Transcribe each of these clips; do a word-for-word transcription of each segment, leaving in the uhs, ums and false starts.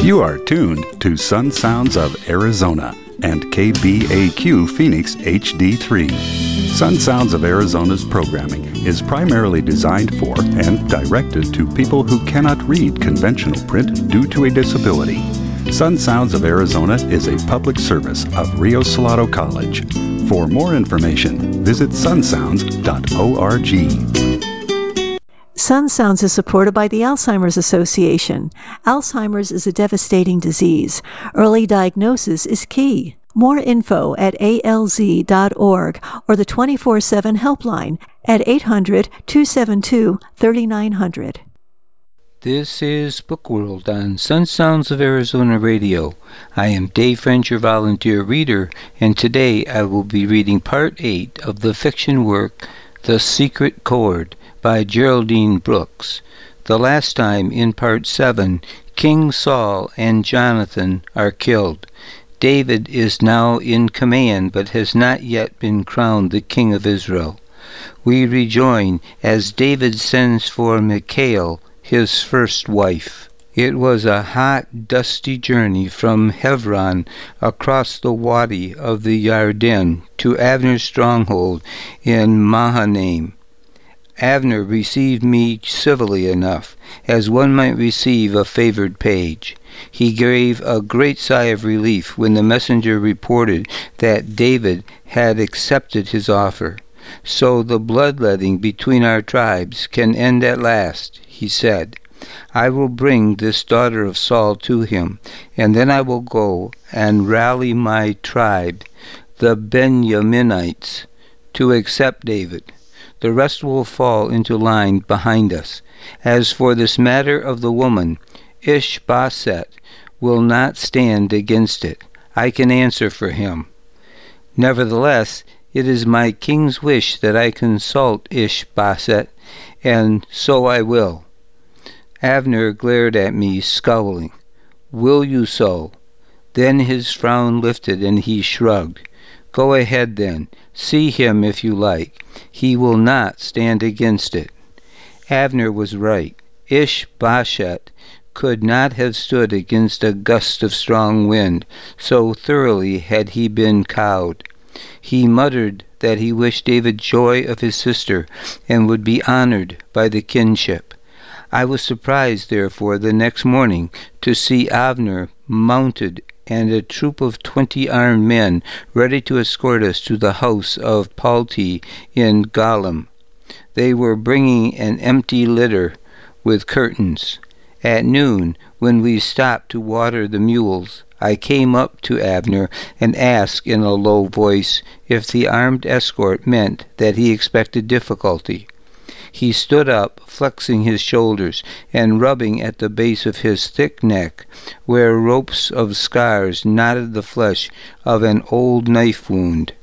You are tuned to Sun Sounds of Arizona and K B A Q Phoenix H D three. Sun Sounds of Arizona's programming is primarily designed for and directed to people who cannot read conventional print due to a disability. Sun Sounds of Arizona is a public service of Rio Salado College. For more information, visit sun sounds dot org. Sun Sounds is supported by the Alzheimer's Association. Alzheimer's is a devastating disease. Early diagnosis is key. More info at A L Z dot org or the twenty-four seven helpline at eight hundred, two seven two, three nine zero zero. This is Book World on Sun Sounds of Arizona Radio. I am Dave French, your volunteer reader, and today I will be reading Part eight of the fiction work The Secret Chord by Geraldine Brooks. The last time, in Part seven, King Saul and Jonathan are killed. David is now in command, but has not yet been crowned the king of Israel. We rejoin as David sends for Michal, his first wife. It was a hot, dusty journey from Hebron across the Wadi of the Yarden to Abner's stronghold in Mahanaim. Abner received me civilly enough, as one might receive a favored page. He gave a great sigh of relief when the messenger reported that David had accepted his offer. "So the bloodletting between our tribes can end at last," he said. "I will bring this daughter of Saul to him, and then I will go and rally my tribe, the Benjaminites, to accept David. The rest will fall into line behind us. As for this matter of the woman, Ishbosheth will not stand against it. I can answer for him. Nevertheless, it is my king's wish that I consult Ishbosheth, and so I will." Abner glared at me, scowling. "Will you so?" Then his frown lifted and he shrugged. "Go ahead then. See him if you like. He will not stand against it." Abner was right. Ishbosheth could not have stood against a gust of strong wind, so thoroughly had he been cowed. He muttered that he wished David joy of his sister, and would be honored by the kinship. I was surprised, therefore, the next morning to see Abner mounted and a troop of twenty armed men ready to escort us to the house of Palti in Galim. They were bringing an empty litter with curtains. At noon, when we stopped to water the mules, I came up to Abner and asked in a low voice if the armed escort meant that he expected difficulty. He stood up, flexing his shoulders and rubbing at the base of his thick neck, where ropes of scars knotted the flesh of an old knife wound.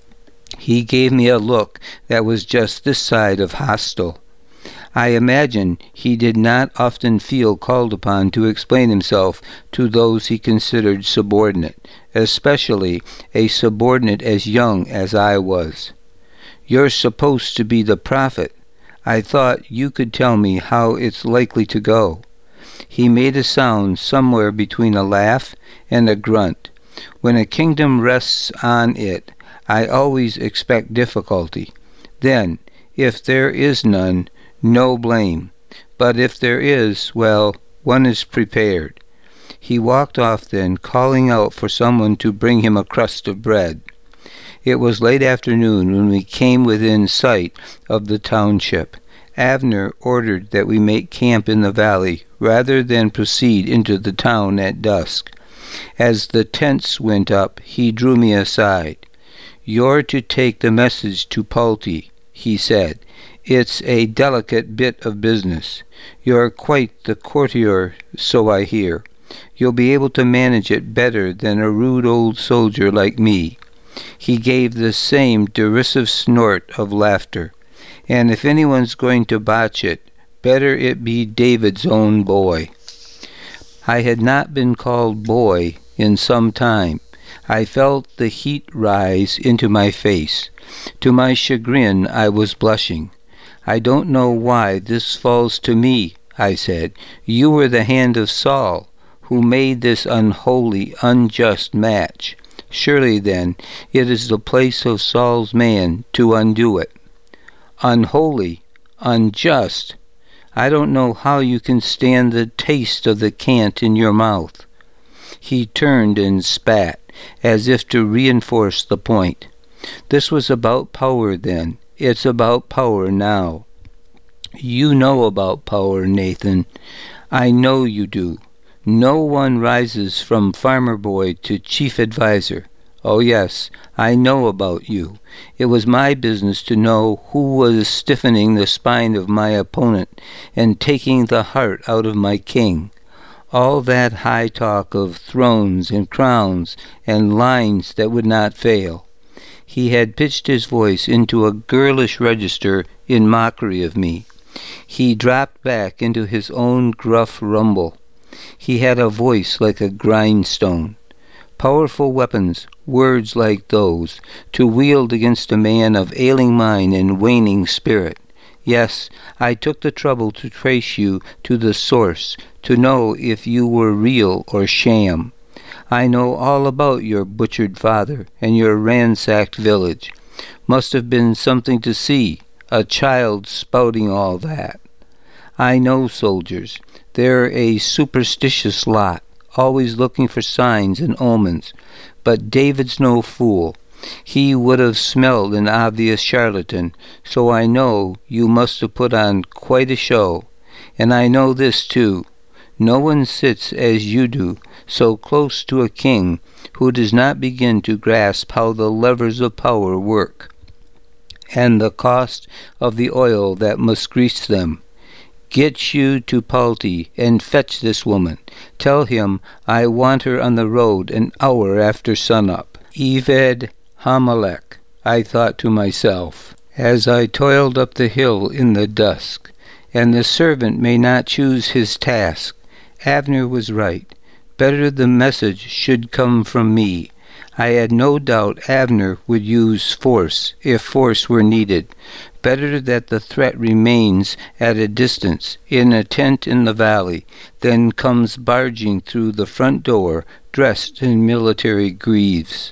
He gave me a look that was just this side of hostile. I imagine he did not often feel called upon to explain himself to those he considered subordinate, especially a subordinate as young as I was. "You're supposed to be the prophet. I thought you could tell me how it's likely to go." He made a sound somewhere between a laugh and a grunt. "When a kingdom rests on it, I always expect difficulty. Then, if there is none, no blame. But if there is, well, one is prepared." He walked off then, calling out for someone to bring him a crust of bread. It was late afternoon when we came within sight of the township. Abner ordered that we make camp in the valley rather than proceed into the town at dusk. As the tents went up, he drew me aside. "You're to take the message to Palti," he said. "It's a delicate bit of business. You're quite the courtier, so I hear. You'll be able to manage it better than a rude old soldier like me." He gave the same derisive snort of laughter. "And if anyone's going to botch it, better it be David's own boy." I had not been called boy in some time. I felt the heat rise into my face. To my chagrin, I was blushing. "I don't know why this falls to me," I said. "You were the hand of Saul. who made this unholy, unjust match. Surely, then, it is the place of Saul's man to undo it. Unholy, unjust. I don't know how you can stand the taste of the cant in your mouth. He turned and spat, as if to reinforce the point. This was about power then. It's about power now. You know about power, Nathan. I know you do. No one rises from farmer boy to chief adviser. Oh yes, I know about you. It was my business to know who was stiffening the spine of my opponent and taking the heart out of my king. All that high talk of thrones and crowns and lines that would not fail. He had pitched his voice into a girlish register in mockery of me. He dropped back into his own gruff rumble. He had a voice like a grindstone. Powerful weapons, words like those, to wield against a man of ailing mind and waning spirit. Yes, I took the trouble to trace you to the source, to know if you were real or sham. I know all about your butchered father and your ransacked village. Must have been something to see, a child spouting all that. I know soldiers. They're a superstitious lot, always looking for signs and omens. But David's no fool. He would have smelled an obvious charlatan, so I know you must have put on quite a show. And I know this, too. No one sits as you do, so close to a king, who does not begin to grasp how the levers of power work, and the cost of the oil that must grease them. Get you to Palti and fetch this woman. Tell him I want her on the road an hour after sunup. Eved Hamelech, I thought to myself, as I toiled up the hill in the dusk, and the servant may not choose his task. Abner was right. Better the message should come from me. I had no doubt Abner would use force, if force were needed. Better that the threat remains at a distance, in a tent in the valley, than comes barging through the front door, dressed in military greaves.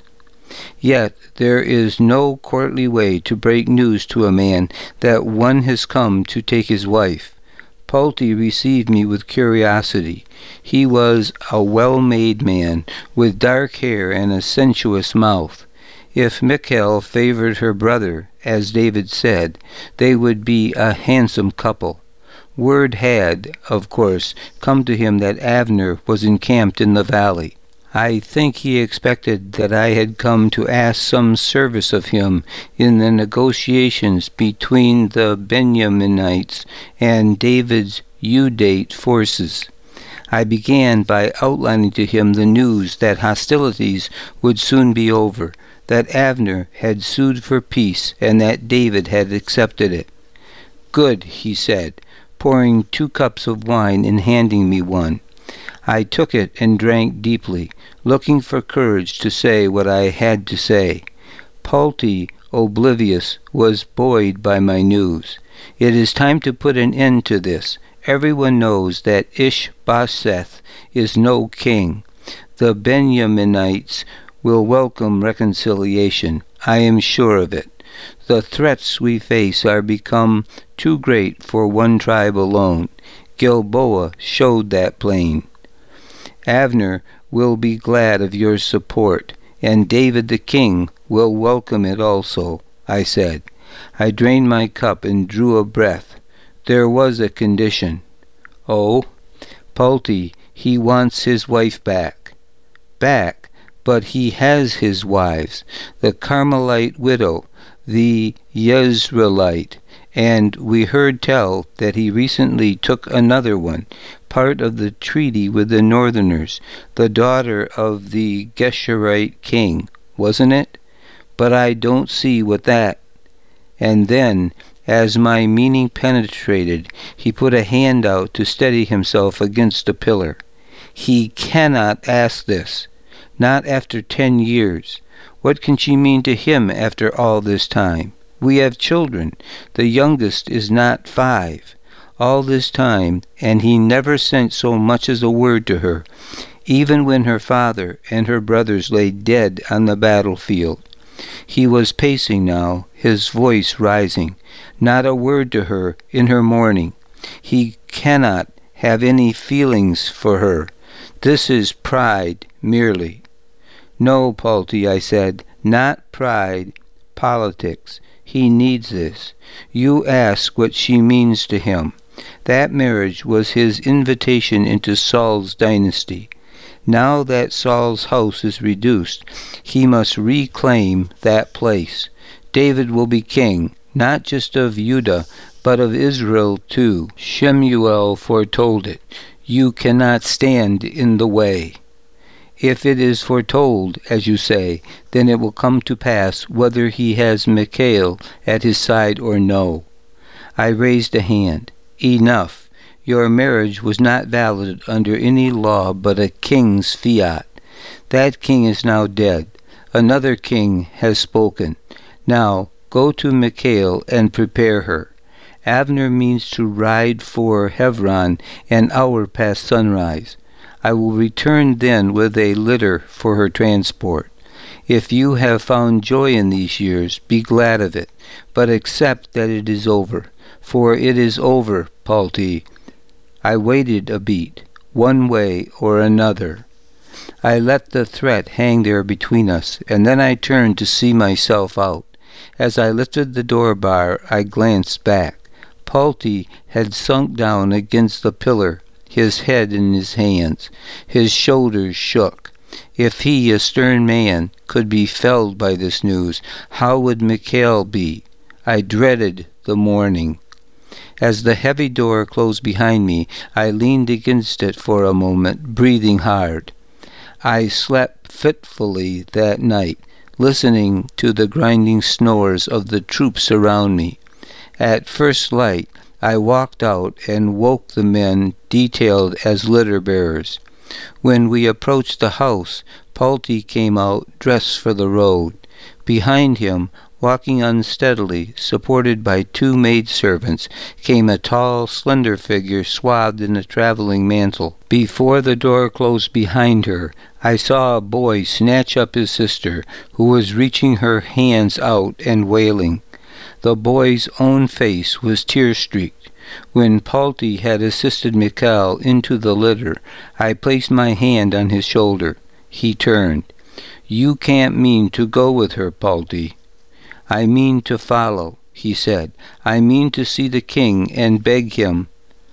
Yet there is no courtly way to break news to a man that one has come to take his wife. Palti received me with curiosity. He was a well-made man, with dark hair and a sensuous mouth. If Michal favored her brother, as David said, they would be a handsome couple. Word had, of course, come to him that Abner was encamped in the valley. I think he expected that I had come to ask some service of him in the negotiations between the Benjaminites and David's Udate forces. I began by outlining to him the news that hostilities would soon be over, that Abner had sued for peace, and that David had accepted it. Good, he said, pouring two cups of wine and handing me one. I took it and drank deeply, looking for courage to say what I had to say. Palti, oblivious, was buoyed by my news. It is time to put an end to this. Everyone knows that Ishbosheth is no king. The Benjaminites will welcome reconciliation. I am sure of it. The threats we face are become too great for one tribe alone. Gilboa showed that plain. Abner will be glad of your support, and David the king will welcome it also, I said. I drained my cup and drew a breath. There was a condition. Oh, Palti, he wants his wife back. Back? But he has his wives, the Carmelite widow, the Yezreelite, and we heard tell that he recently took another one, part of the treaty with the northerners, the daughter of the Geshurite king, wasn't it? But I don't see what that. And then, as my meaning penetrated, he put a hand out to steady himself against a pillar. He cannot ask this. Not after ten years. What can she mean to him after all this time? We have children. The youngest is not five. all this time, and he never sent so much as a word to her, even when her father and her brothers lay dead on the battlefield. He was pacing now, his voice rising, not a word to her in her mourning. He cannot have any feelings for her. This is pride merely. No, Palti, I said, not pride, politics. He needs this. You ask what she means to him. That marriage was his invitation into Saul's dynasty. Now that Saul's house is reduced, he must reclaim that place. David will be king, not just of Judah, but of Israel too. Shemuel foretold it. You cannot stand in the way. If it is foretold, as you say, then it will come to pass whether he has Michal at his side or no. I raised a hand. Enough. Your marriage was not valid under any law but a king's fiat. That king is now dead. Another king has spoken. Now go to Michal and prepare her. Abner means to ride for Hebron an hour past sunrise. I will return then with a litter for her transport. If you have found joy in these years, be glad of it, but accept that it is over. For it is over, Palti. I waited a beat, one way or another. I let the threat hang there between us, and then I turned to see myself out. As I lifted the door bar, I glanced back. Palti had sunk down against the pillar, his head in his hands. His shoulders shook. If he, a stern man, could be felled by this news, how would Michal be? I dreaded the morning. As the heavy door closed behind me, I leaned against it for a moment, breathing hard. I slept fitfully that night, listening to the grinding snores of the troops around me. At first light, I walked out and woke the men detailed as litter-bearers. When we approached the house, Palti came out, dressed for the road. Behind him, walking unsteadily, supported by two maidservants, came a tall, slender figure swathed in a traveling mantle. Before the door closed behind her, I saw a boy snatch up his sister, who was reaching her hands out and wailing. The boy's own face was tear-streaked. When Palti had assisted Michal into the litter, I placed my hand on his shoulder. He turned. You can't mean to go with her, Palti. I mean to follow, he said. I mean to see the king and beg him.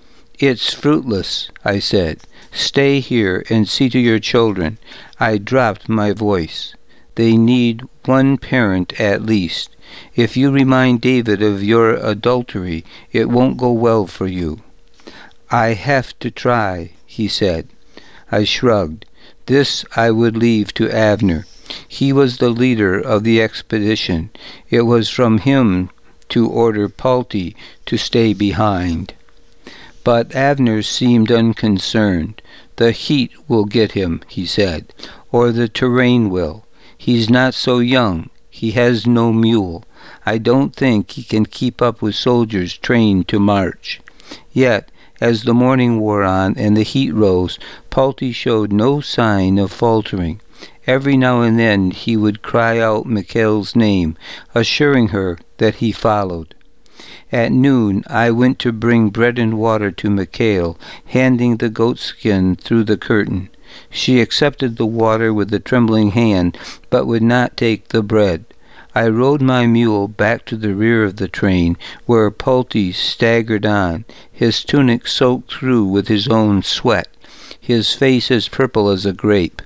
It's fruitless, I said. Stay here and see to your children. I dropped my voice. They need one parent at least. If you remind David of your adultery, it won't go well for you. I have to try, he said. I shrugged. This I would leave to Abner. He was the leader of the expedition. It was from him to order Palti to stay behind. But Abner seemed unconcerned. The heat will get him, he said, or the terrain will. He's not so young. He has no mule. I don't think he can keep up with soldiers trained to march. Yet, as the morning wore on and the heat rose, Palti showed no sign of faltering. Every now and then he would cry out Michal's name, assuring her that he followed. At noon I went to bring bread and water to Michal, handing the goatskin through the curtain. She accepted the water with a trembling hand, but would not take the bread. I rode my mule back to the rear of the train, where Palti staggered on, his tunic soaked through with his own sweat, his face as purple as a grape.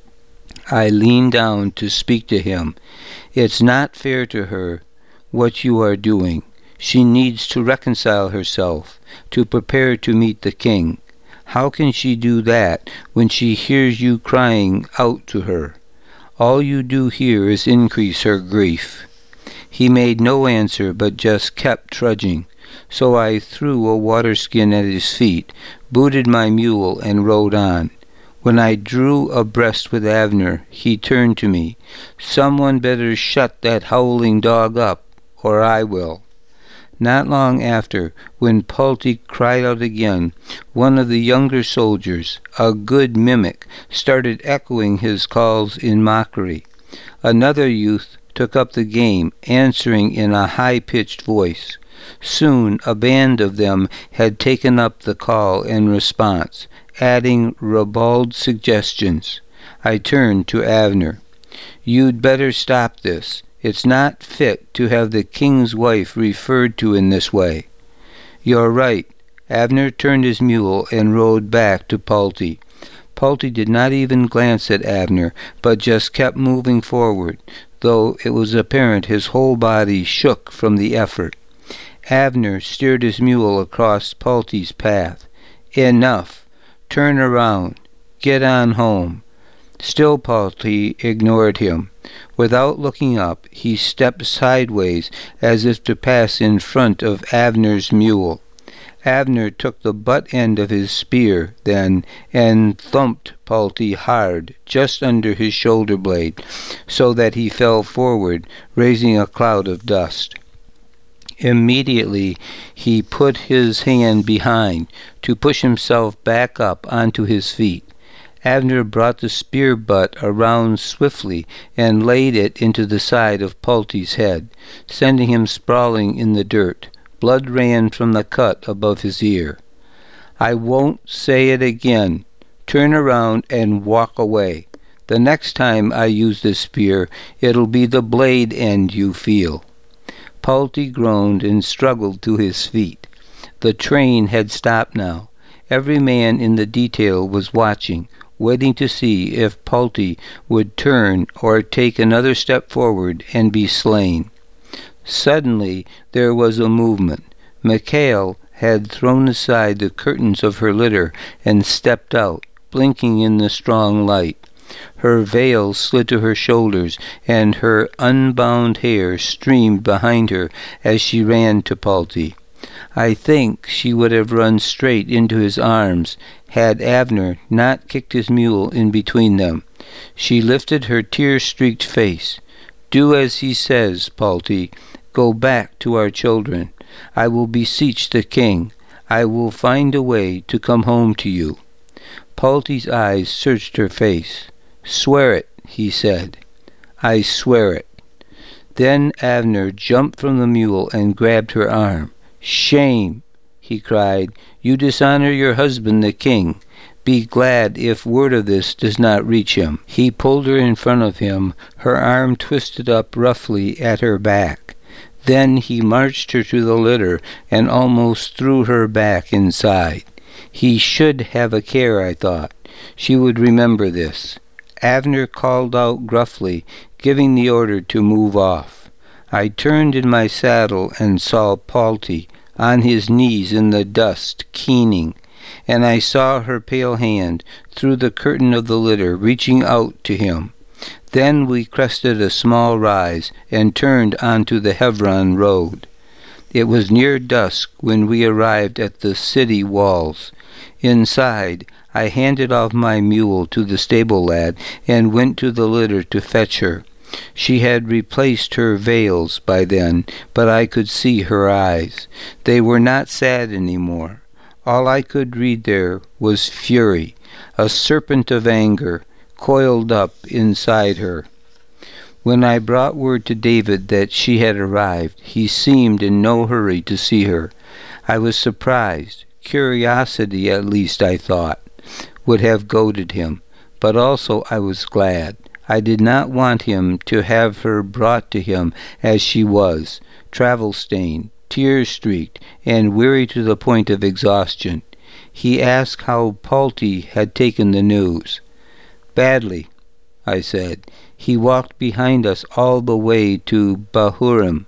I leaned down to speak to him. It's not fair to her, what you are doing. She needs to reconcile herself, to prepare to meet the king. How can she do that when she hears you crying out to her? All you do here is increase her grief. He made no answer, but just kept trudging. So I threw a waterskin at his feet, booted my mule, and rode on. When I drew abreast with Abner, he turned to me. Someone better shut that howling dog up, or I will. Not long after, when Palti cried out again, one of the younger soldiers, a good mimic, started echoing his calls in mockery. Another youth took up the game, answering in a high-pitched voice. Soon a band of them had taken up the call and response, adding ribald suggestions. I turned to Avner. "You'd better stop this. It's not fit to have the king's wife referred to in this way." "You're right." Avner turned his mule and rode back to Palti. Palti did not even glance at Avner, but just kept moving forward, though it was apparent his whole body shook from the effort. Avner steered his mule across Palti's path. "Enough. Turn around. Get on home." Still Palti ignored him. Without looking up, he stepped sideways as if to pass in front of Avner's mule. Avner took the butt end of his spear then and thumped Palti hard just under his shoulder blade, so that he fell forward, raising a cloud of dust. Immediately he put his hand behind to push himself back up onto his feet. Avner brought the spear butt around swiftly and laid it into the side of Palti's head, sending him sprawling in the dirt. Blood ran from the cut above his ear. "I won't say it again. Turn around and walk away. The next time I use this spear, it'll be the blade end you feel." Palti groaned and struggled to his feet. The train had stopped now. Every man in the detail was watching, waiting to see if Palti would turn or take another step forward and be slain. Suddenly there was a movement. Mikhail had thrown aside the curtains of her litter and stepped out, blinking in the strong light. Her veil slid to her shoulders, and her unbound hair streamed behind her as she ran to Palti. I think she would have run straight into his arms had Avner not kicked his mule in between them. She lifted her tear-streaked face. "Do as he says, Palti. Go back to our children. I will beseech the king. I will find a way to come home to you." Palti's eyes searched her face. "Swear it," he said. "I swear it." Then Avner jumped from the mule and grabbed her arm. "Shame!" he cried. "You dishonor your husband, the king. Be glad if word of this does not reach him." He pulled her in front of him, her arm twisted up roughly at her back. Then he marched her to the litter and almost threw her back inside. He should have a care, I thought. She would remember this. Avner called out gruffly, giving the order to move off. I turned in my saddle and saw Palti on his knees in the dust, keening, and I saw her pale hand through the curtain of the litter reaching out to him. Then we crested a small rise and turned onto the Hebron road. It was near dusk when we arrived at the city walls. Inside, I handed off my mule to the stable lad and went to the litter to fetch her. She had replaced her veils by then, but I could see her eyes. They were not sad any more. All I could read there was fury, a serpent of anger, coiled up inside her. When I brought word to David that she had arrived, he seemed in no hurry to see her. I was surprised. Curiosity, at least, I thought, would have goaded him, but also I was glad. I did not want him to have her brought to him as she was, travel-stained, tear-streaked, and weary to the point of exhaustion. He asked how Palti had taken the news. "Badly," I said. "He walked behind us all the way to Bahurim."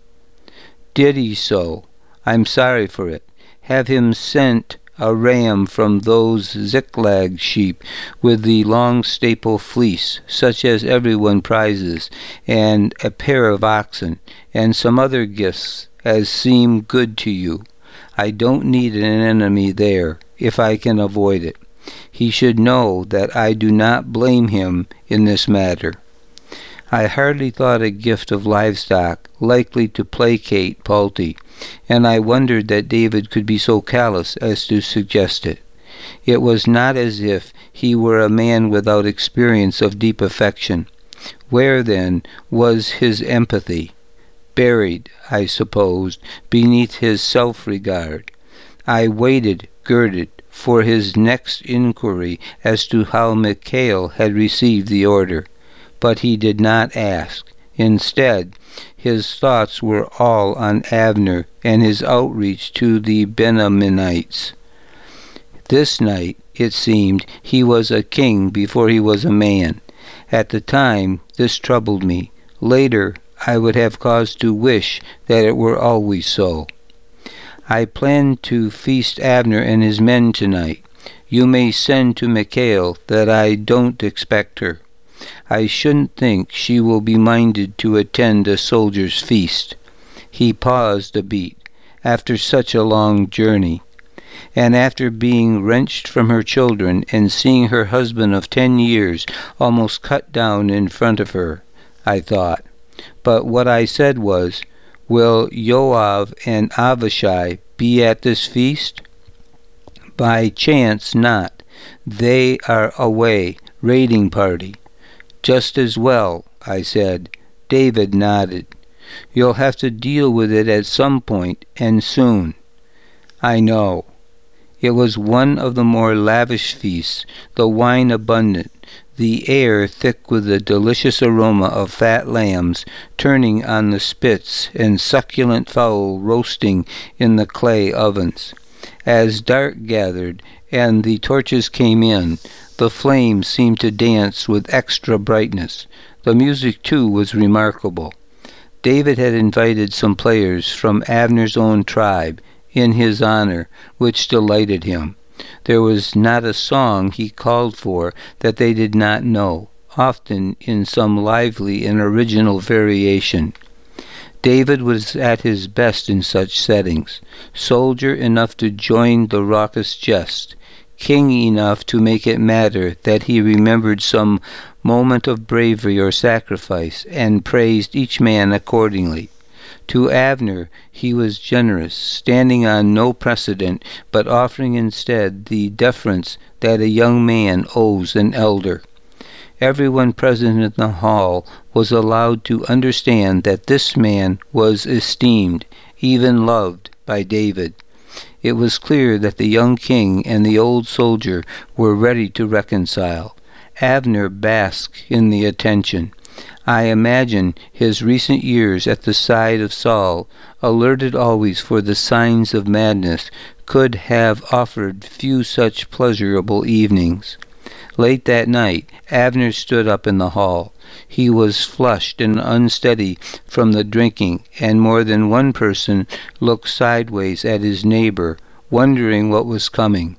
"Did he so? I'm sorry for it. Have him sent a ram from those Ziklag sheep with the long staple fleece, such as everyone prizes, and a pair of oxen, and some other gifts as seem good to you. I don't need an enemy there, if I can avoid it. He should know that I do not blame him in this matter." I hardly thought a gift of livestock likely to placate Palti. and I wondered that David could be so callous as to suggest it. It was not as if he were a man without experience of deep affection. Where, then, was his empathy? Buried, I supposed, beneath his self-regard. I waited, girded, for his next inquiry as to how Michal had received the order. But he did not ask. Instead, his thoughts were all on Abner and his outreach to the Benjaminites. This night, it seemed, he was a king before he was a man. At the time, this troubled me. Later, I would have cause to wish that it were always so. I planned to feast Abner and his men tonight. You may send to Michal that I don't expect her. I shouldn't think she will be minded to attend a soldier's feast. He paused a beat, after such a long journey, and after being wrenched from her children and seeing her husband of ten years almost cut down in front of her, I thought. But what I said was, will Joab and Avishai be at this feast? By chance not. They are away, raiding party. Just as well, I said. David nodded. You'll have to deal with it at some point, and soon. I know. It was one of the more lavish feasts, the wine abundant, the air thick with the delicious aroma of fat lambs turning on the spits and succulent fowl roasting in the clay ovens. As dark gathered and the torches came in, the flames seemed to dance with extra brightness. The music, too, was remarkable. David had invited some players from Abner's own tribe in his honor, which delighted him. There was not a song he called for that they did not know, often in some lively and original variation. David was at his best in such settings, soldier enough to join the raucous jest, king enough to make it matter that he remembered some moment of bravery or sacrifice, and praised each man accordingly. To Abner he was generous, standing on no precedent, but offering instead the deference that a young man owes an elder. Everyone present in the hall was allowed to understand that this man was esteemed, even loved, by David. It was clear that the young king and the old soldier were ready to reconcile. Abner basked in the attention. I imagine his recent years at the side of Saul, alerted always for the signs of madness, could have offered few such pleasurable evenings. Late that night, Abner stood up in the hall. He was flushed and unsteady from the drinking, and more than one person looked sideways at his neighbor, wondering what was coming.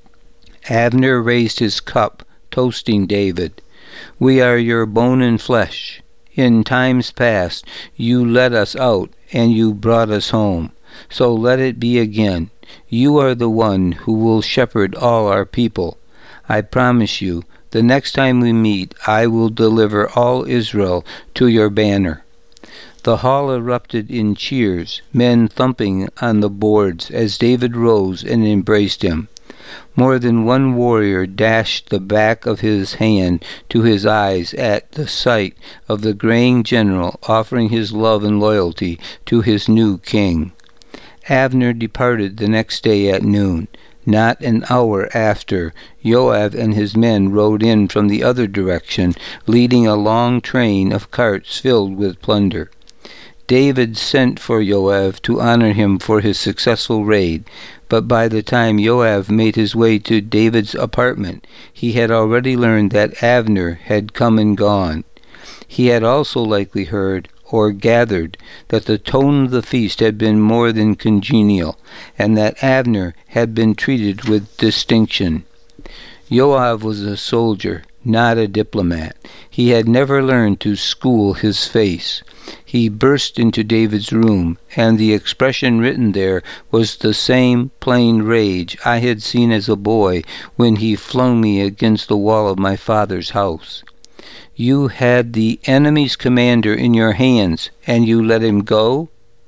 Abner raised his cup, toasting David. We are your bone and flesh. In times past you led us out, and you brought us home. So let it be again. You are the one who will shepherd all our people. I promise you, the next time we meet, I will deliver all Israel to your banner. The hall erupted in cheers, men thumping on the boards as David rose and embraced him. More than one warrior dashed the back of his hand to his eyes at the sight of the graying general offering his love and loyalty to his new king. Abner departed the next day at noon. Not an hour after, Joab and his men rode in from the other direction, leading a long train of carts filled with plunder. David sent for Joab to honor him for his successful raid, but by the time Joab made his way to David's apartment, he had already learned that Abner had come and gone. He had also likely heard, or gathered, that the tone of the feast had been more than congenial, and that Abner had been treated with distinction. Joab was a soldier, not a diplomat. He had never learned to school his face. He burst into David's room, and the expression written there was the same plain rage I had seen as a boy when he flung me against the wall of my father's house. You had the enemy's commander in your hands, and you let him go?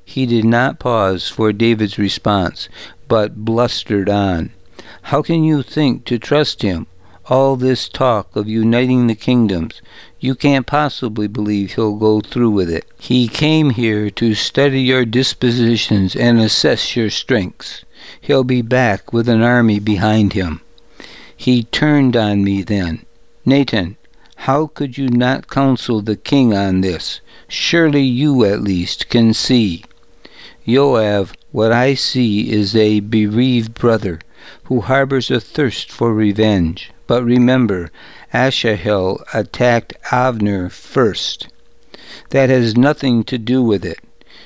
He did not pause for David's response, but blustered on. How can you think to trust him? All this talk of uniting the kingdoms, you can't possibly believe he'll go through with it. He came here to study your dispositions and assess your strengths. He'll be back with an army behind him. He turned on me then. Nathan, how could you not counsel the king on this? Surely you at least can see. Joab, what I see is a bereaved brother who harbors a thirst for revenge. But remember, Asahel attacked Abner first. That has nothing to do with it.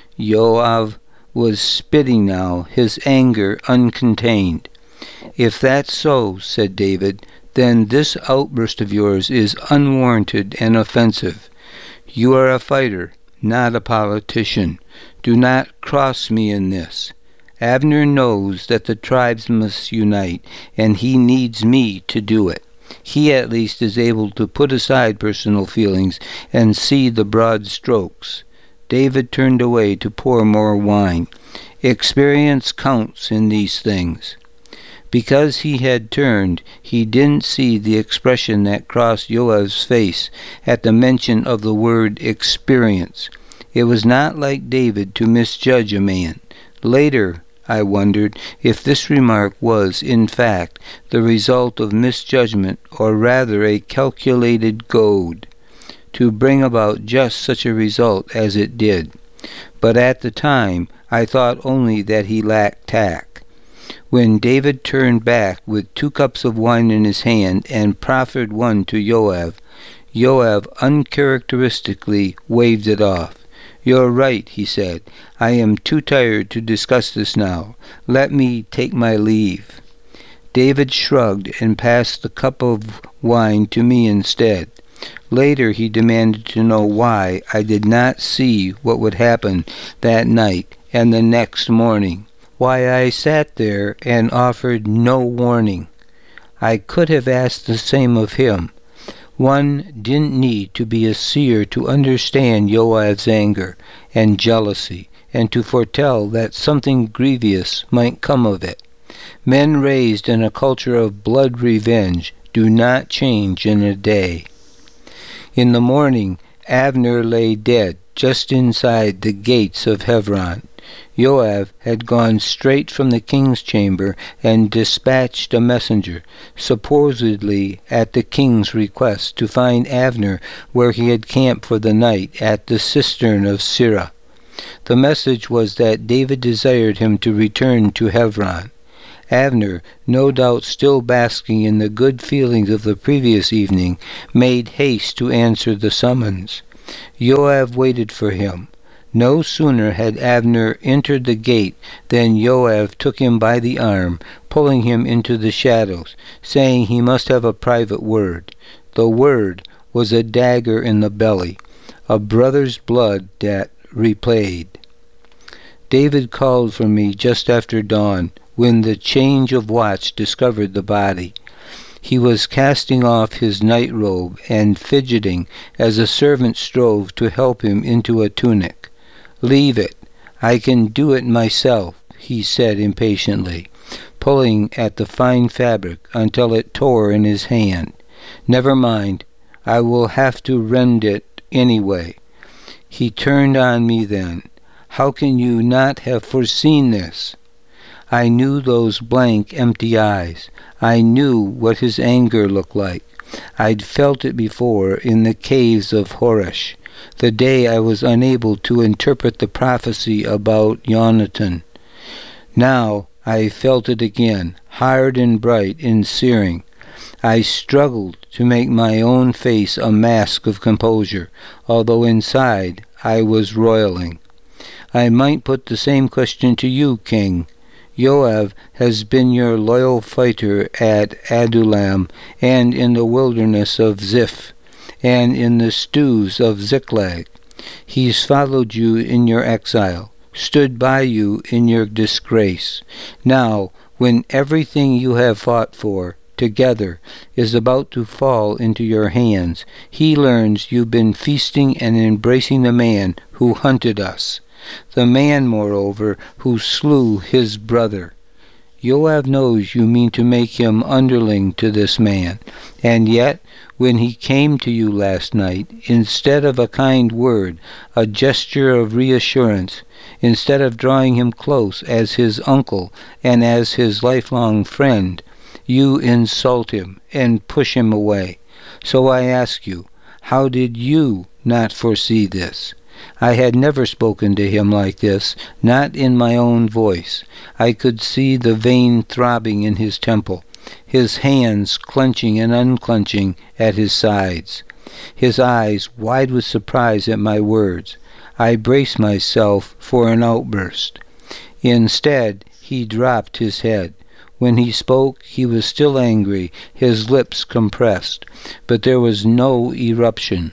Joab was spitting now, his anger uncontained. If that's so, said David, then this outburst of yours is unwarranted and offensive. You are a fighter, not a politician. Do not cross me in this. Abner knows that the tribes must unite, and he needs me to do it. He at least is able to put aside personal feelings and see the broad strokes. David turned away to pour more wine. Experience counts in these things. Because he had turned, he didn't see the expression that crossed Joab's face at the mention of the word experience. It was not like David to misjudge a man. Later, I wondered if this remark was, in fact, the result of misjudgment, or rather a calculated goad, to bring about just such a result as it did. But at the time, I thought only that he lacked tact. When David turned back with two cups of wine in his hand and proffered one to Joab, Joab uncharacteristically waved it off. "You're right," he said. "I am too tired to discuss this now. Let me take my leave." David shrugged and passed the cup of wine to me instead. Later he demanded to know why I did not see what would happen that night and the next morning, why I sat there and offered no warning. I could have asked the same of him. One didn't need to be a seer to understand Joab's anger and jealousy, and to foretell that something grievous might come of it. Men raised in a culture of blood revenge do not change in a day. In the morning, Abner lay dead just inside the gates of Hebron. Joab had gone straight from the king's chamber and dispatched a messenger, supposedly at the king's request, to find Abner where he had camped for the night at the cistern of Sirah. The message was that David desired him to return to Hebron. Abner, no doubt still basking in the good feelings of the previous evening, made haste to answer the summons. Joab waited for him. No sooner had Abner entered the gate than Joab took him by the arm, pulling him into the shadows, saying he must have a private word. The word was a dagger in the belly, a brother's blood that replayed. David called for me just after dawn, when the change of watch discovered the body. He was casting off his night robe and fidgeting as a servant strove to help him into a tunic. "Leave it. I can do it myself," he said impatiently, pulling at the fine fabric until it tore in his hand. "Never mind. I will have to rend it anyway." He turned on me then. "How can you not have foreseen this?" I knew those blank, empty eyes. I knew what his anger looked like. I'd felt it before in the caves of Horesh, the day I was unable to interpret the prophecy about Jonathan. Now I felt it again, hard and bright and searing. I struggled to make my own face a mask of composure, although inside I was roiling. I might put the same question to you, King. Joab has been your loyal fighter at Adullam, and in the wilderness of Ziph, and in the stews of Ziklag. He's followed you in your exile, stood by you in your disgrace. Now, when everything you have fought for, together, is about to fall into your hands, he learns you've been feasting and embracing the man who hunted us. the man, moreover, who slew his brother. Joab knows you mean to make him underling to this man, and yet, when he came to you last night, instead of a kind word, a gesture of reassurance, instead of drawing him close as his uncle and as his lifelong friend, you insult him and push him away. So I ask you, how did you not foresee this? I had never spoken to him like this, not in my own voice. I could see the vein throbbing in his temple, his hands clenching and unclenching at his sides, his eyes wide with surprise at my words. I braced myself for an outburst. Instead, he dropped his head. When he spoke, he was still angry, his lips compressed, but there was no eruption.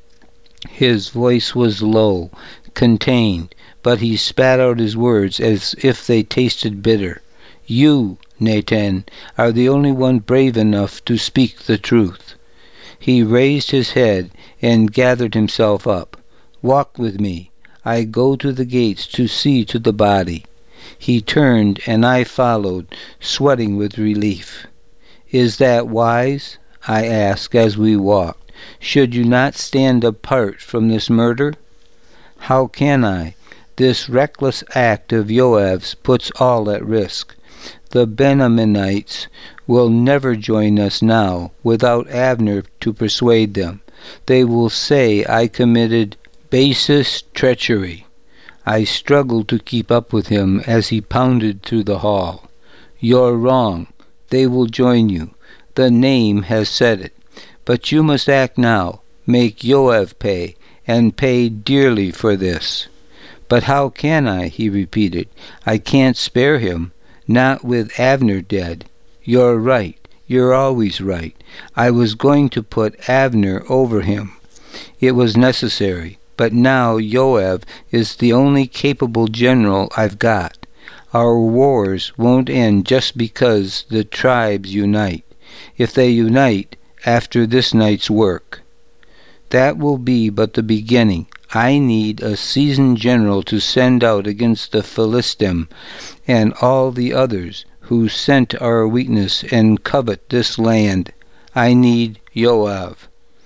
His voice was low, contained, but he spat out his words as if they tasted bitter. You, Natan, are the only one brave enough to speak the truth. He raised his head and gathered himself up. Walk with me. I go to the gates to see to the body. He turned, and I followed, sweating with relief. Is that wise? I asked as we walked. Should you not stand apart from this murder? How can I? This reckless act of Joab's puts all at risk. The Benjaminites will never join us now without Abner to persuade them. They will say I committed basest treachery. I struggled to keep up with him as he pounded through the hall. You're wrong. They will join you. The name has said it. But you must act now. Make Joab pay, and pay dearly for this. But how can I? He repeated. I can't spare him. Not with Abner dead. You're right. You're always right. I was going to put Abner over him. It was necessary. But now Joab is the only capable general I've got. Our wars won't end just because the tribes unite. If they unite after this night's work, that will be but the beginning. I need a seasoned general to send out against the Philistim and all the others who scent our weakness and covet this land. I need Joab.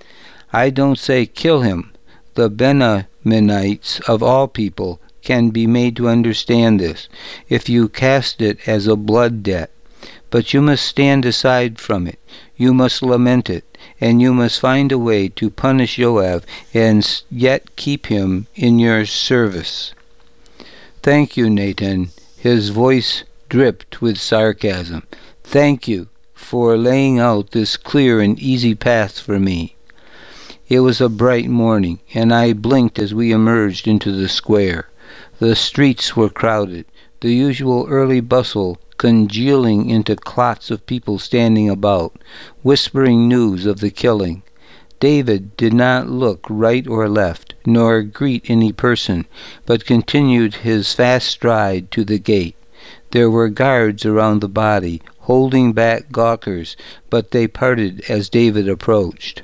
I don't say kill him. The Benjaminites of all people can be made to understand this, if you cast it as a blood debt. But you must stand aside from it. You must lament it, and you must find a way to punish Joab and yet keep him in your service. Thank you, Natan. His voice dripped with sarcasm. Thank you for laying out this clear and easy path for me. It was a bright morning, and I blinked as we emerged into the square. The streets were crowded, the usual early bustle congealing into clots of people standing about, whispering news of the killing. David did not look right or left, nor greet any person, but continued his fast stride to the gate. There were guards around the body, holding back gawkers, but they parted as David approached.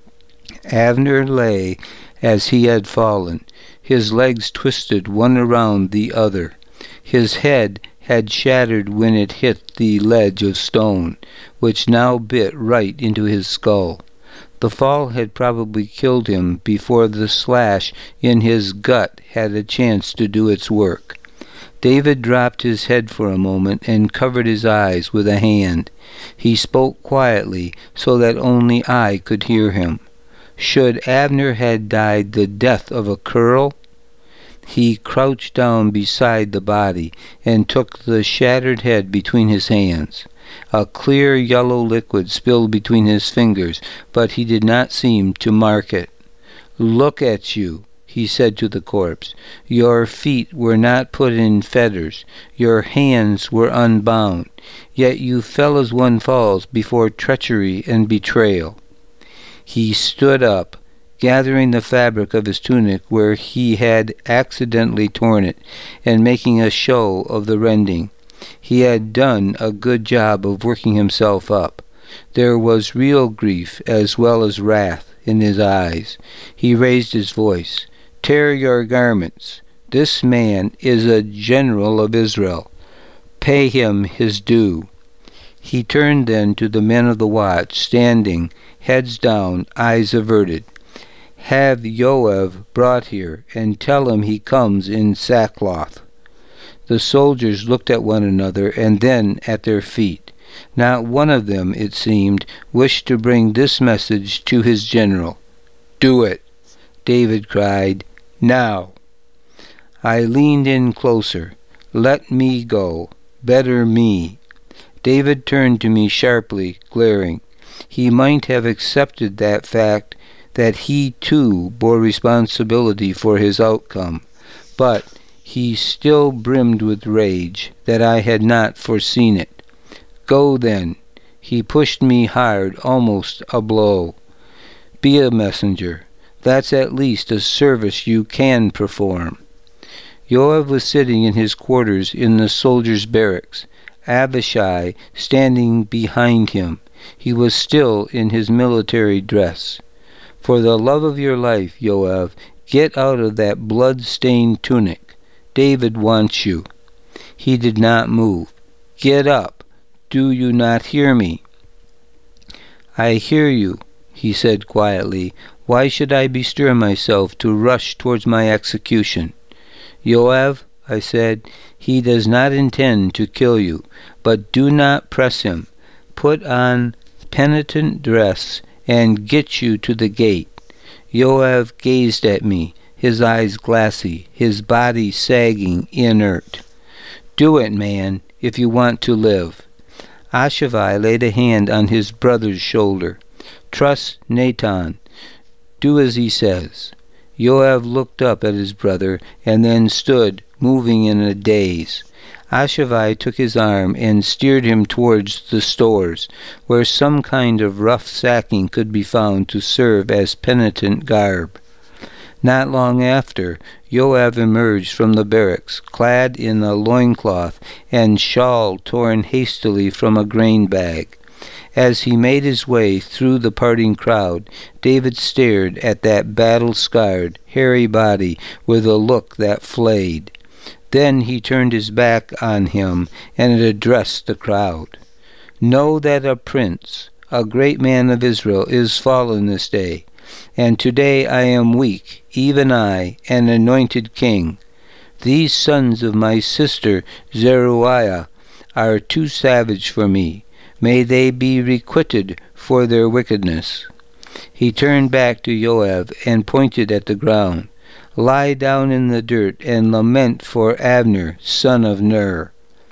Abner lay as he had fallen, his legs twisted one around the other. His head had shattered when it hit the ledge of stone, which now bit right into his skull. The fall had probably killed him before the slash in his gut had a chance to do its work. David dropped his head for a moment and covered his eyes with a hand. He spoke quietly so that only I could hear him. Should Abner had died the death of a curl? He crouched down beside the body and took the shattered head between his hands. A clear yellow liquid spilled between his fingers, but he did not seem to mark it. Look at you, he said to the corpse. Your feet were not put in fetters. Your hands were unbound. Yet you fell as one falls before treachery and betrayal. He stood up, gathering the fabric of his tunic where he had accidentally torn it, and making a show of the rending. He had done a good job of working himself up. There was real grief as well as wrath in his eyes. He raised his voice. Tear your garments. This man is a general of Israel. Pay him his due." He turned then to the men of the watch, standing, heads down, eyes averted. "Have Yoav brought here, and tell him he comes in sackcloth." The soldiers looked at one another, and then at their feet. Not one of them, it seemed, wished to bring this message to his general. "Do it," David cried, "now." I leaned in closer. "Let me go. Better me." David turned to me sharply, glaring. He might have accepted that fact, that he too bore responsibility for his outcome, but he still brimmed with rage that I had not foreseen it. "Go then." He pushed me hard, almost a blow. "Be a messenger. That's at least a service you can perform." Yoav was sitting in his quarters in the soldiers' barracks, Abishai standing behind him. He was still in his military dress. "For the love of your life, Yoav, get out of that blood-stained tunic. David wants you." He did not move. "Get up. Do you not hear me?" "I hear you," he said quietly. "Why should I bestir myself to rush towards my execution?" "Yoav," I said, "he does not intend to kill you, but do not press him. Put on penitent dress and get you to the gate." Yoav gazed at me, his eyes glassy, his body sagging, inert. "Do it, man, if you want to live." Ashavai laid a hand on his brother's shoulder. "Trust Natan. Do as he says." Yoav looked up at his brother and then stood, moving in a daze. Ashavai took his arm and steered him towards the stores, where some kind of rough sacking could be found to serve as penitent garb. Not long after, Yoav emerged from the barracks, clad in a loincloth and shawl torn hastily from a grain bag. As he made his way through the parting crowd, David stared at that battle-scarred, hairy body with a look that flayed. Then he turned his back on him and addressed the crowd. "Know that a prince, a great man of Israel, is fallen this day, and today I am weak, even I, an anointed king. These sons of my sister Zeruiah are too savage for me. May they be requited for their wickedness." He turned back to Yoav and pointed at the ground. "Lie down in the dirt and lament for Abner, son of Ner."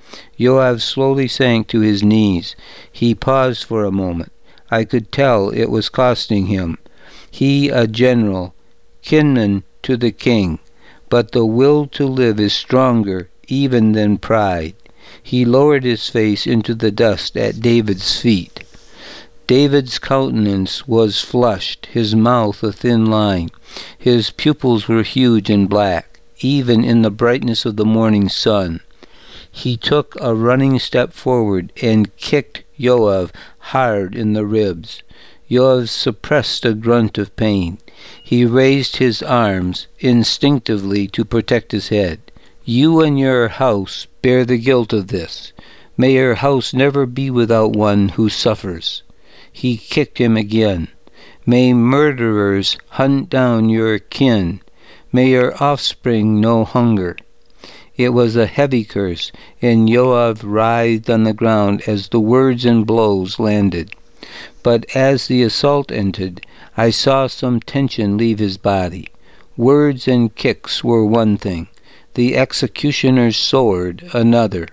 Yoav slowly sank to his knees. He paused for a moment. I could tell it was costing him. He, a general, kinman to the king, but the will to live is stronger even than pride. He lowered his face into the dust at David's feet. David's countenance was flushed, his mouth a thin line. His pupils were huge and black, even in the brightness of the morning sun. He took a running step forward and kicked Yoav hard in the ribs. Yoav suppressed a grunt of pain. He raised his arms instinctively to protect his head. "You and your house bear the guilt of this. May your house never be without one who suffers." He kicked him again. "May murderers hunt down your kin. May your offspring know hunger." It was a heavy curse, and Yoav writhed on the ground as the words and blows landed. But as the assault ended, I saw some tension leave his body. Words and kicks were one thing, the executioner's sword another.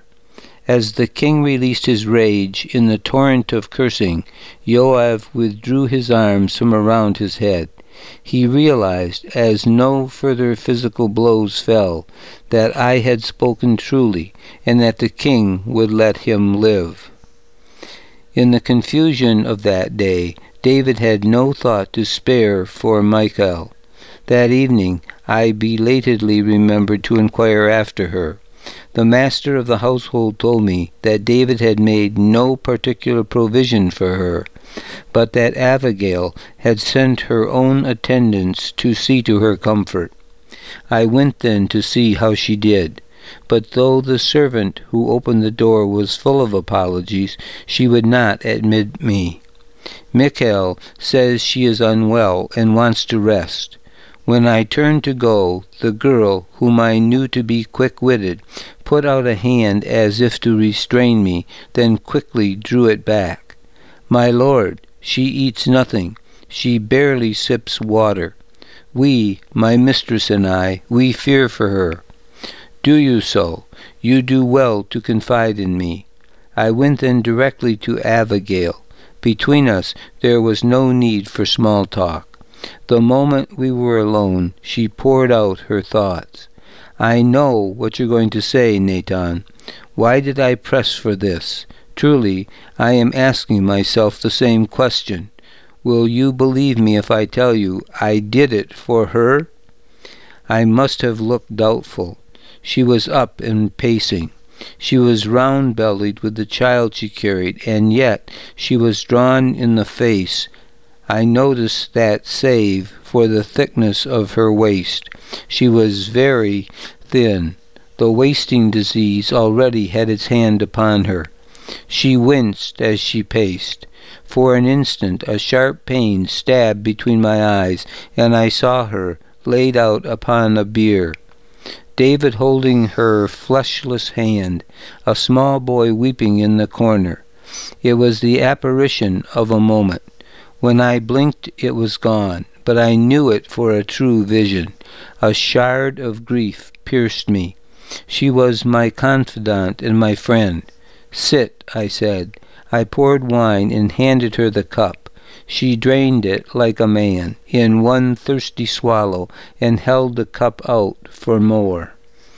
As the king released his rage in the torrent of cursing, Yoav withdrew his arms from around his head. He realized, as no further physical blows fell, that I had spoken truly, and that the king would let him live. In the confusion of that day, David had no thought to spare for Michal. That evening I belatedly remembered to inquire after her. The master of the household told me that David had made no particular provision for her, but that Abigail had sent her own attendants to see to her comfort. I went then to see how she did. But though the servant who opened the door was full of apologies, she would not admit me. Michael says she is unwell and wants to rest. When I turned to go, the girl, whom I knew to be quick-witted, put out a hand as if to restrain me, then quickly drew it back. My lord, she eats nothing. She barely sips water. We, my mistress and I, we fear for her. Do you so? You do well to confide in me. I went then directly to Abigail. Between us there was no need for small talk. The moment we were alone, she poured out her thoughts. I know what you're going to say, Nathan. Why did I press for this? Truly, I am asking myself the same question. Will you believe me if I tell you I did it for her? I must have looked doubtful. She was up and pacing. She was round-bellied with the child she carried, and yet she was drawn in the face. I noticed that save for the thickness of her waist. She was very thin. The wasting disease already had its hand upon her. She winced as she paced. For an instant a sharp pain stabbed between my eyes, and I saw her laid out upon a bier. David holding her fleshless hand, a small boy weeping in the corner. It was the apparition of a moment. When I blinked it was gone, but I knew it for a true vision. A shard of grief pierced me. She was my confidant and my friend. Sit, I said. I poured wine and handed her the cup. She drained it like a man, in one thirsty swallow, and held the cup out for more.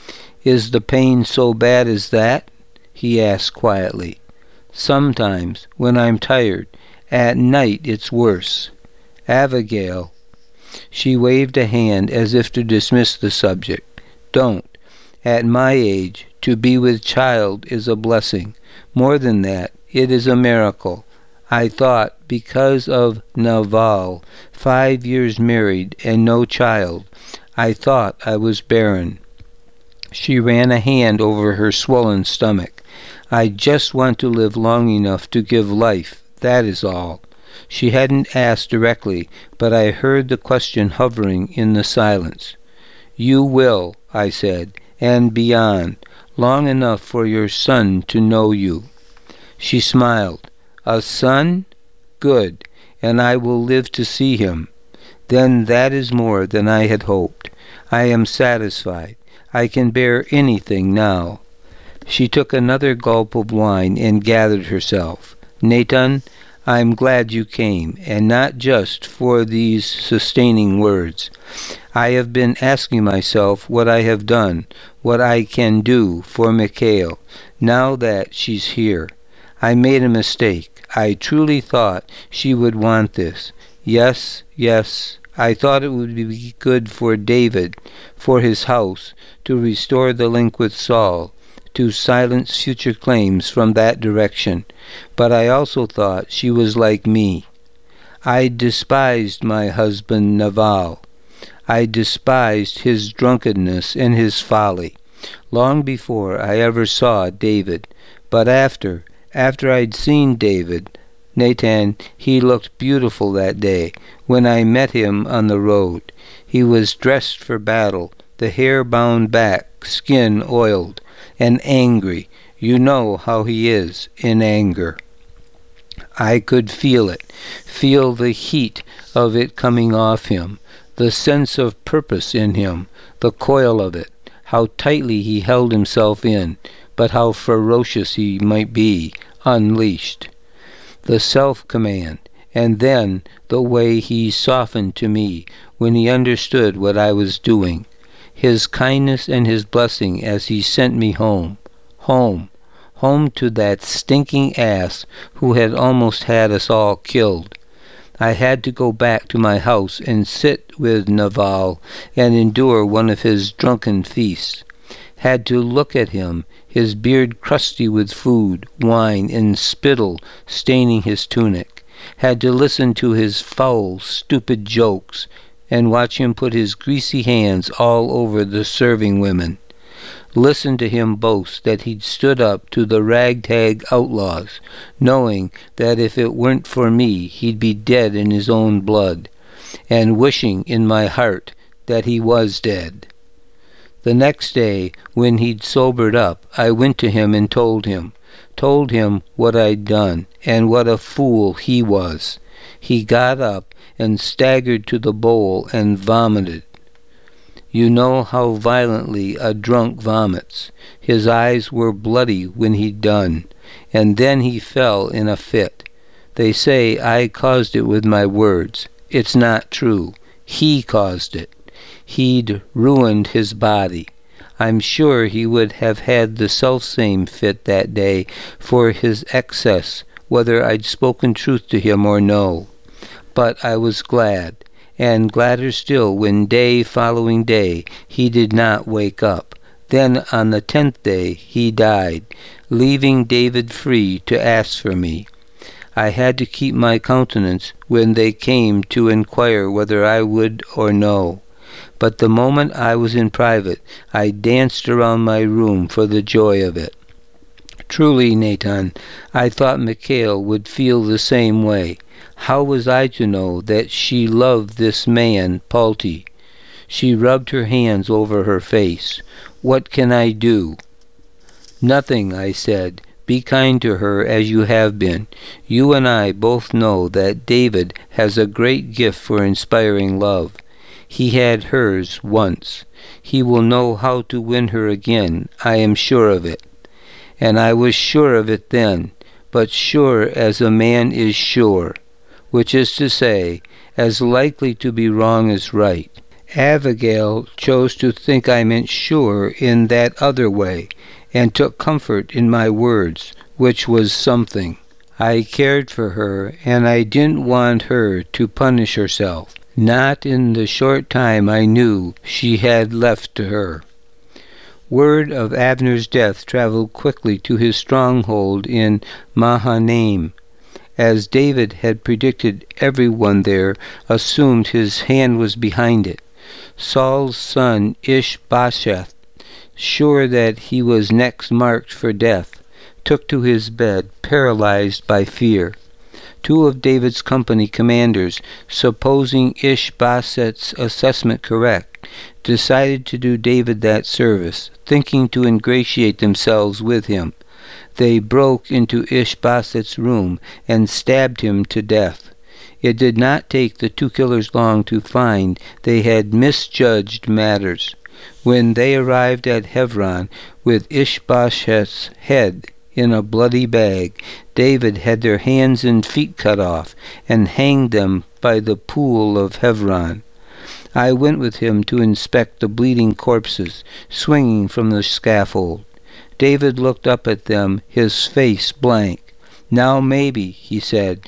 Is the pain so bad as that? He asked quietly. Sometimes, when I'm tired. At night it's worse. Abigail. She waved a hand as if to dismiss the subject. Don't. At my age, to be with child is a blessing. More than that, it is a miracle. I thought, because of Naval, five years married and no child, I thought I was barren. She ran a hand over her swollen stomach. I just want to live long enough to give life, that is all. She hadn't asked directly, but I heard the question hovering in the silence. You will, I said, and beyond, long enough for your son to know you. She smiled. A son? Good, and I will live to see him. Then that is more than I had hoped. I am satisfied. I can bear anything now. She took another gulp of wine and gathered herself. Nathan, I am glad you came, and not just for these sustaining words. I have been asking myself what I have done, what I can do for Michael, now that she's here. I made a mistake. I truly thought she would want this. Yes, yes, I thought it would be good for David, for his house, to restore the link with Saul, to silence future claims from that direction. But I also thought she was like me. I despised my husband Naval. I despised his drunkenness and his folly, long before I ever saw David. But after, after I'd seen David, Nathan, he looked beautiful that day, when I met him on the road. He was dressed for battle, the hair bound back, skin oiled, and angry. You know how he is in anger. I could feel it, feel the heat of it coming off him, the sense of purpose in him, the coil of it, how tightly he held himself in, but how ferocious he might be, unleashed. The self-command, and then the way he softened to me when he understood what I was doing. His kindness and his blessing as he sent me home. Home. Home to that stinking ass who had almost had us all killed. I had to go back to my house and sit with Naval and endure one of his drunken feasts. Had to look at him, his beard crusty with food, wine, and spittle staining his tunic. Had to listen to his foul, stupid jokes, and watch him put his greasy hands all over the serving women. Listen to him boast that he'd stood up to the ragtag outlaws, knowing that if it weren't for me he'd be dead in his own blood, and wishing in my heart that he was dead. The next day, when he'd sobered up, I went to him and told him, told him what I'd done, and what a fool he was. He got up and staggered to the bowl and vomited. You know how violently a drunk vomits. His eyes were bloody when he'd done, and then he fell in a fit. They say I caused it with my words. It's not true. He caused it. He'd ruined his body. I'm sure he would have had the selfsame fit that day for his excess, whether I'd spoken truth to him or no. But I was glad, and gladder still when day following day he did not wake up. Then on the tenth day he died, leaving David free to ask for me. I had to keep my countenance when they came to inquire whether I would or no. But the moment I was in private, I danced around my room for the joy of it. Truly, Nathan, I thought Michal would feel the same way. How was I to know that she loved this man, Palti? She rubbed her hands over her face. What can I do? Nothing, I said. Be kind to her as you have been. You and I both know that David has a great gift for inspiring love. He had hers once. He will know how to win her again, I am sure of it. And I was sure of it then, but sure as a man is sure, which is to say, as likely to be wrong as right. Abigail chose to think I meant sure in that other way, and took comfort in my words, which was something. I cared for her, and I didn't want her to punish herself, not in the short time I knew she had left to her. Word of Abner's death traveled quickly to his stronghold in Mahanaim. As David had predicted, everyone there assumed his hand was behind it. Saul's son Ishbosheth, sure that he was next marked for death, took to his bed, paralyzed by fear. Two of David's company commanders, supposing Ishbosheth's assessment correct, decided to do David that service, thinking to ingratiate themselves with him. They broke into Ishbosheth's room and stabbed him to death. It did not take the two killers long to find they had misjudged matters. When they arrived at Hebron with Ishbosheth's head in a bloody bag, David had their hands and feet cut off and hanged them by the pool of Hebron. I went with him to inspect the bleeding corpses swinging from the scaffold. David looked up at them, his face blank. Now maybe, he said,